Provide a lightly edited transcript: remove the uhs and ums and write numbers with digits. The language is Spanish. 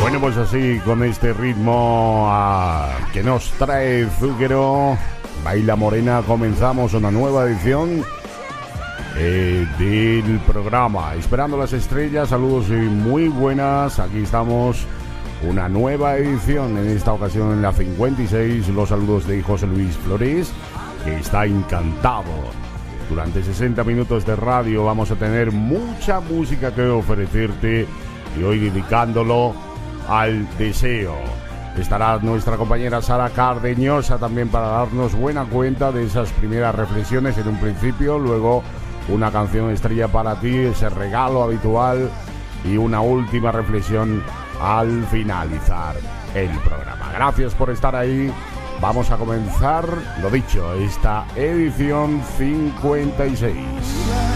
Bueno, pues así, con este ritmo que nos trae Zucchero, Baila Morena, comenzamos una nueva edición del programa Esperando las Estrellas. Saludos y muy buenas, aquí estamos, una nueva edición, en esta ocasión en la 56, los saludos de José Luis Flores, que está encantado. Durante 60 minutos de radio vamos a tener mucha música que ofrecerte y hoy dedicándolo al deseo. Estará nuestra compañera Sara Cardeñosa también para darnos buena cuenta de esas primeras reflexiones en un principio, luego una canción estrella para ti, ese regalo habitual y una última reflexión al finalizar el programa. Gracias por estar ahí. Vamos a comenzar, lo dicho, esta edición 56.